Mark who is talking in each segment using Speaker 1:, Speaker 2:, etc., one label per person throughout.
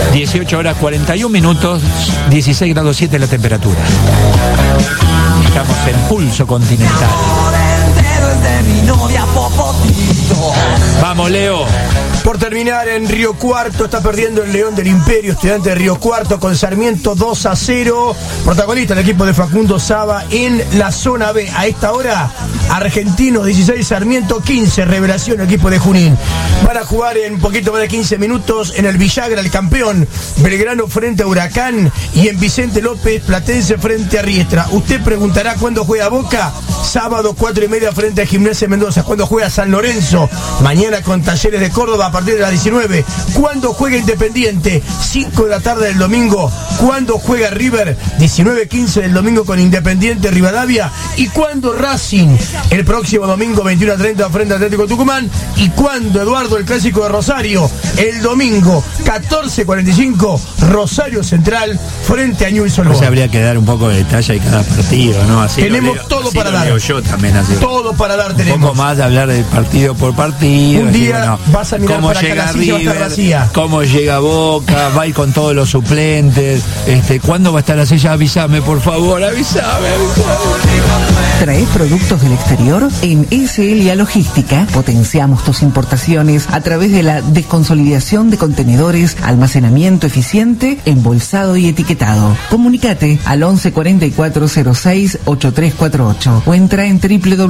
Speaker 1: 18 horas 41 minutos, 16 grados 7 la temperatura. Estamos en Pulso Continental. Vamos, Leo.
Speaker 2: Por terminar, en Río Cuarto está perdiendo el León del Imperio, Estudiante de Río Cuarto, con Sarmiento 2-0. Protagonista el equipo de Facundo Saba en la zona B. A esta hora, Argentinos 16, Sarmiento 15, Revelación, equipo de Junín. Van a jugar en un poquito más de 15 minutos en el Villagra, el campeón, Belgrano frente a Huracán, y en Vicente López, Platense frente a Riestra. Usted preguntará cuándo juega Boca. Sábado 4:30 frente a Gimnasia Mendoza. Cuando juega San Lorenzo, mañana con Talleres de Córdoba a partir de las 19. Cuando juega Independiente, 5 de la tarde del domingo. Cuando juega River, 19:15 del domingo con Independiente Rivadavia. Y cuando Racing, el próximo domingo 21:30 frente a Atlético Tucumán. Y cuando Eduardo, el clásico de Rosario, el domingo 14:45, Rosario Central frente a Newell's Old Boys.
Speaker 1: Pues habría que dar un poco de detalle de cada partido, ¿no? Así
Speaker 2: tenemos todo para dar.
Speaker 1: Yo también así.
Speaker 2: Todo para dar tenemos.
Speaker 1: Un poco más de hablar de partido por partido.
Speaker 2: Un día vas a mirar
Speaker 1: cómo
Speaker 2: para
Speaker 1: llega
Speaker 2: acá, la silla va a estar
Speaker 1: River,
Speaker 2: vacía.
Speaker 1: cómo llega Boca, va a ir con todos los suplentes. ¿Cuándo va a estar la silla? Avísame, por favor, avísame.
Speaker 3: ¿Traes productos del exterior? En SLA Logística potenciamos tus importaciones a través de la desconsolidación de contenedores, almacenamiento eficiente, embolsado y etiquetado. Comunicate al 11 44 06 8348 o entra en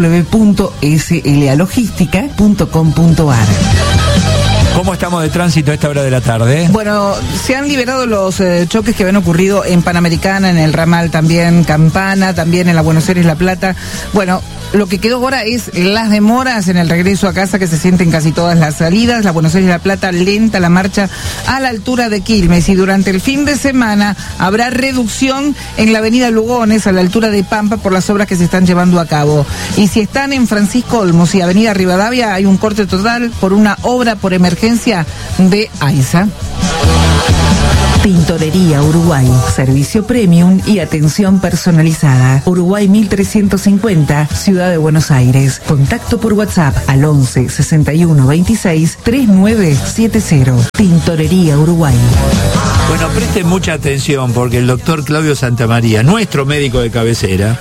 Speaker 3: www.slalogistica.com.ar.
Speaker 1: ¿Cómo estamos de tránsito a esta hora de la tarde?
Speaker 3: Bueno, se han liberado los choques que habían ocurrido en Panamericana, en el ramal también Campana, también en la Buenos Aires La Plata. Bueno, lo que quedó ahora es las demoras en el regreso a casa que se sienten casi todas las salidas. La Buenos Aires La Plata lenta la marcha a la altura de Quilmes, y durante el fin de semana habrá reducción en la avenida Lugones a la altura de Pampa por las obras que se están llevando a cabo. Y si están en Francisco Olmos y avenida Rivadavia, hay un corte total por una obra por emergencia de AISA. Tintorería Uruguay, servicio premium y atención personalizada. Uruguay 1350, Ciudad de Buenos Aires. Contacto por WhatsApp al 11 61 26 3970. Tintorería Uruguay.
Speaker 1: Bueno, presten mucha atención porque el doctor Claudio Santamaría, nuestro médico de cabecera,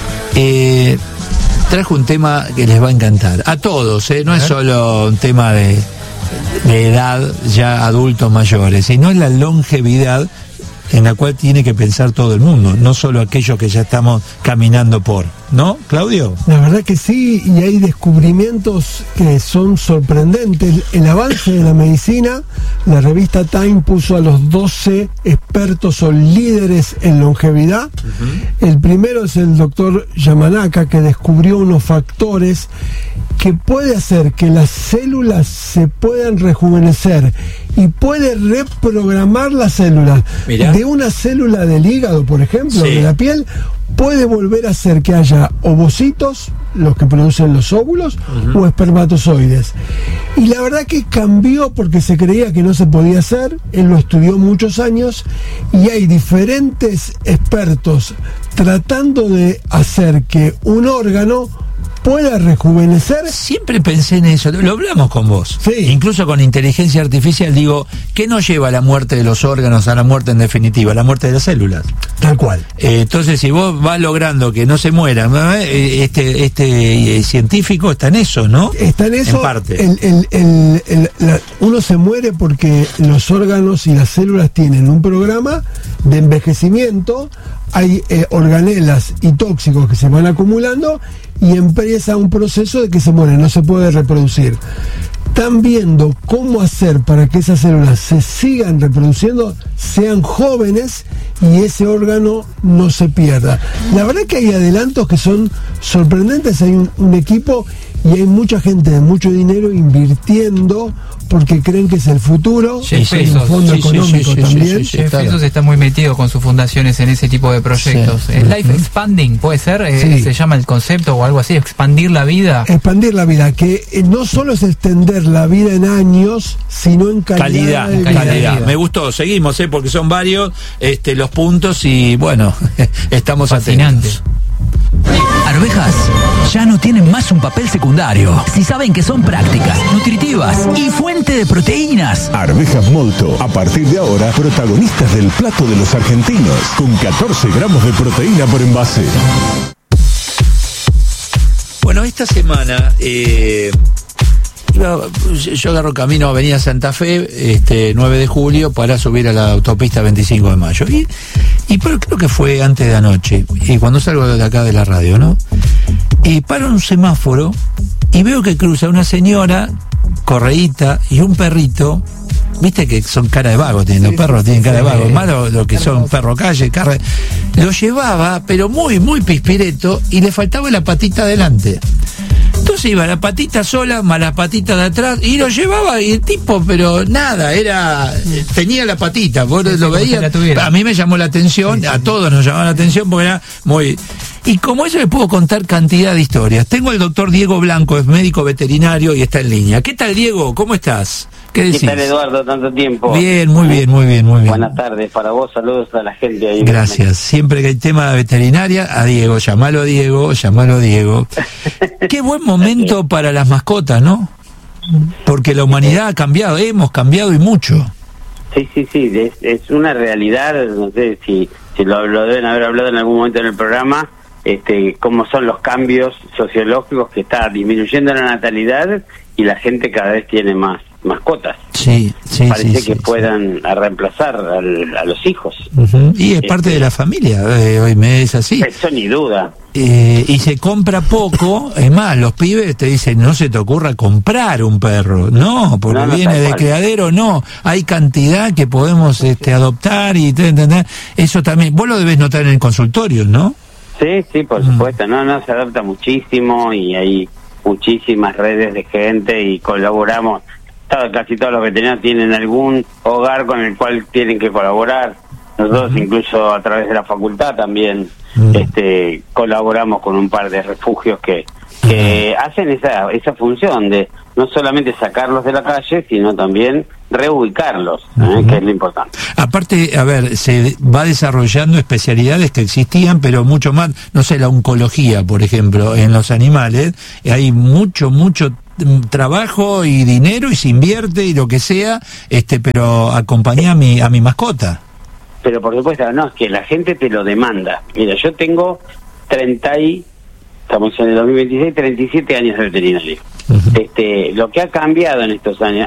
Speaker 1: trajo un tema que les va a encantar. A todos, no es solo un tema de edad, ya adultos mayores, sino en la longevidad en la cual tiene que pensar todo el mundo, no solo aquellos que ya estamos caminando por, ¿no, Claudio?
Speaker 4: La verdad que sí, y hay descubrimientos que son sorprendentes. El avance de la medicina, la revista Time puso a los 12 expertos o líderes en longevidad. El primero es el doctor Yamanaka, que descubrió unos factores que puede hacer que las células se puedan rejuvenecer y puede reprogramar las células. Mirá. De una célula del hígado, por ejemplo, de la piel, puede volver a hacer que haya ovocitos, los que producen los óvulos, o espermatozoides. Y la verdad que cambió porque se creía que no se podía hacer. Él lo estudió muchos años y hay diferentes expertos tratando de hacer que un órgano pueda rejuvenecer.
Speaker 1: Siempre pensé en eso, lo hablamos con vos.
Speaker 4: Sí.
Speaker 1: Incluso con inteligencia artificial, digo, ¿qué nos lleva a la muerte de los órganos, a la muerte en definitiva? La muerte de las células.
Speaker 4: Tal cual.
Speaker 1: Entonces, si vos vas logrando que no se mueran, este científico está en eso, ¿no?
Speaker 4: Está en eso.
Speaker 1: En parte.
Speaker 4: Uno se muere porque los órganos y las células tienen un programa de envejecimiento. Hay organelas y tóxicos que se van acumulando y empieza un proceso de que se muere, no se puede reproducir. Están viendo cómo hacer para que esas células se sigan reproduciendo, sean jóvenes y ese órgano no se pierda. La verdad que hay adelantos que son sorprendentes. Hay un equipo y hay mucha gente de mucho dinero invirtiendo porque creen que es el futuro.
Speaker 5: Jeff
Speaker 4: un fondo económico también.
Speaker 5: Jeff Bezos está muy metido con sus fundaciones en ese tipo de proyectos. Life Expanding, puede ser, se llama el concepto o algo así, expandir la vida.
Speaker 4: Expandir la vida, que no solo es extender la vida en años, sino en calidad.
Speaker 1: Calidad. Me gustó, seguimos, porque son varios los puntos y bueno, estamos
Speaker 5: fascinante.
Speaker 1: Atentos.
Speaker 6: Arvejas ya no tienen más un papel secundario. Si saben que son prácticas, nutritivas y fuente de proteínas.
Speaker 7: Arvejas Molto, a partir de ahora, protagonistas del plato de los argentinos, con 14 gramos de proteína por envase.
Speaker 1: Bueno, esta semana yo agarro camino a Avenida Santa Fe, 9 de julio, para subir a la autopista 25 de mayo. Y pero creo que fue antes de anoche, y cuando salgo de acá de la radio, ¿no? Y paro en un semáforo y veo que cruza una señora correíta y un perrito. Viste que son cara de vago, los perros tienen cara de vago, malo lo que son perro calle, lo llevaba, pero muy, muy pispireto, y le faltaba la patita adelante. Entonces iba la patita sola, más la patita de atrás, y lo llevaba, y el tipo, pero nada, tenía la patita, vos lo veías. A mí me llamó la atención, a todos nos llamó la atención, porque era muy... Y como eso le puedo contar cantidad de historias. Tengo al doctor Diego Blanco, es médico veterinario y está en línea. ¿Qué tal, Diego? ¿Cómo estás? ¿Qué decís?
Speaker 8: ¿Qué tal, Eduardo? Tanto tiempo.
Speaker 1: Bien, muy bien, muy bien, muy bien.
Speaker 8: Buenas tardes para vos, saludos a la gente ahí.
Speaker 1: Gracias. Siempre que hay tema de veterinaria, a Diego, llamalo a Diego, llamalo a Diego. Qué buen momento para las mascotas, ¿no? Porque la humanidad ha cambiado, hemos cambiado y mucho.
Speaker 8: Sí, es una realidad, no sé si lo deben haber hablado en algún momento en el programa, cómo son los cambios sociológicos, que está disminuyendo la natalidad y la gente cada vez tiene más mascotas.
Speaker 1: Sí.
Speaker 8: Parece que puedan reemplazar a los hijos.
Speaker 1: Y es parte de la familia, hoy me es así.
Speaker 8: Eso ni duda.
Speaker 1: Y se compra poco, es más, los pibes te dicen, no se te ocurra comprar un perro, no, porque viene de criadero, no, hay cantidad que podemos adoptar y eso también, vos lo debés notar en el consultorio, ¿no?
Speaker 8: Sí, por supuesto, se adopta muchísimo y hay muchísimas redes de gente y colaboramos. Casi todos los veterinarios tienen algún hogar con el cual tienen que colaborar. Nosotros incluso a través de la facultad también colaboramos con un par de refugios que hacen esa función de no solamente sacarlos de la calle, sino también reubicarlos, que es lo importante.
Speaker 1: Aparte, a ver, se va desarrollando especialidades que existían, pero mucho más, no sé, la oncología, por ejemplo, en los animales, hay mucho trabajo y dinero y se invierte y lo que sea, pero acompaña a mi mascota.
Speaker 8: Pero por supuesto, no, es que la gente te lo demanda. Mira, yo tengo estamos en el 2026, 37 años de veterinario. Lo que ha cambiado en estos años,